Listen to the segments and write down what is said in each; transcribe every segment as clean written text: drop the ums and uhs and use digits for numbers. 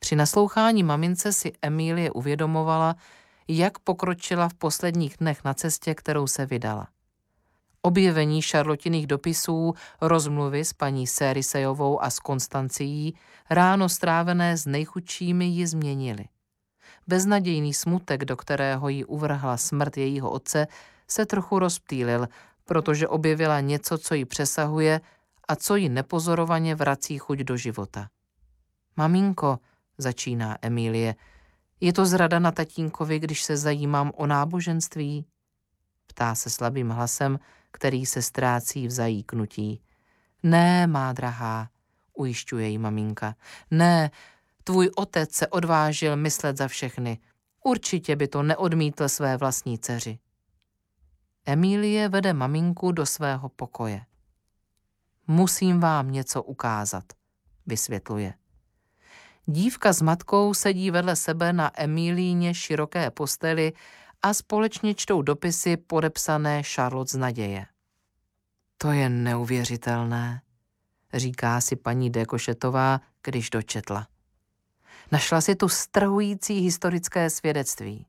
Při naslouchání mamince si Emilie uvědomovala, jak pokročila v posledních dnech na cestě, kterou se vydala. Objevení Charlottiných dopisů, rozmluvy s paní Cérisejovou a s Konstancií, ráno strávené s nejchudšími, ji změnily. Beznadějný smutek, do kterého ji uvrhla smrt jejího otce, se trochu rozptýlil, protože objevila něco, co ji přesahuje a co ji nepozorovaně vrací chuť do života. Maminko, začíná Emilie, je to zrada na tatínkovi, když se zajímám o náboženství? Ptá se slabým hlasem, který se ztrácí v zajíknutí. Ne, má drahá, ujišťuje jí maminka. Ne, tvůj otec se odvážil myslet za všechny. Určitě by to neodmítl své vlastní dceři. Emilie vede maminku do svého pokoje. Musím vám něco ukázat, vysvětluje. Dívka s matkou sedí vedle sebe na Emilíně široké posteli a společně čtou dopisy podepsané Charlotte z naděje. To je neuvěřitelné, říká si paní de Cochetová, když dočetla. Našla si tu strhující historické svědectví.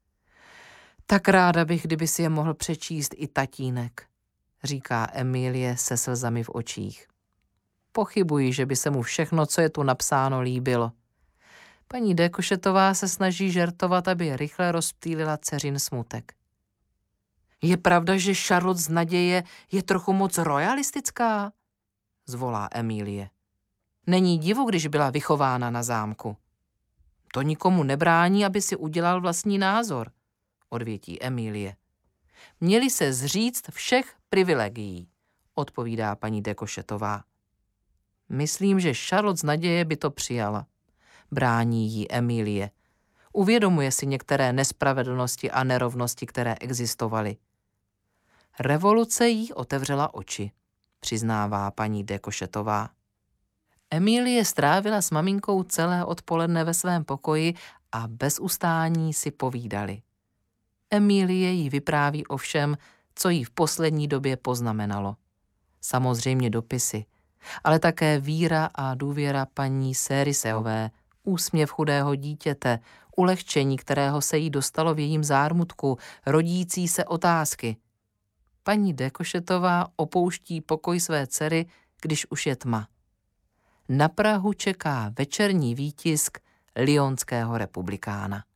Tak ráda bych, kdyby si je mohl přečíst i tatínek, říká Emilie se slzami v očích. Pochybuji, že by se mu všechno, co je tu napsáno, líbilo. Paní de Cochetová se snaží žertovat, aby rychle rozptýlila dceřin smutek. Je pravda, že Charlotte z naděje je trochu moc royalistická? Zvolá Emilie. Není divu, když byla vychována na zámku. To nikomu nebrání, aby si udělal vlastní názor, odvětí Emilie. Měli se zříct všech privilegií, odpovídá paní de Cochetová. Myslím, že Charlotte z naděje by to přijala. Brání jí Emilie. Uvědomuje si některé nespravedlnosti a nerovnosti, které existovaly. Revoluce jí otevřela oči, přiznává paní de Cochetová. Emilie strávila s maminkou celé odpoledne ve svém pokoji a bez ustání si povídali. Emilie jí vypráví o všem, co jí v poslední době poznamenalo. Samozřejmě dopisy, ale také víra a důvěra paní Cérisejové, úsměv chudého dítěte, ulehčení, kterého se jí dostalo v jejím zármutku, rodící se otázky. Paní de Cochetová opouští pokoj své dcery, když už je tma. Na prahu čeká večerní výtisk Lyonského republikána.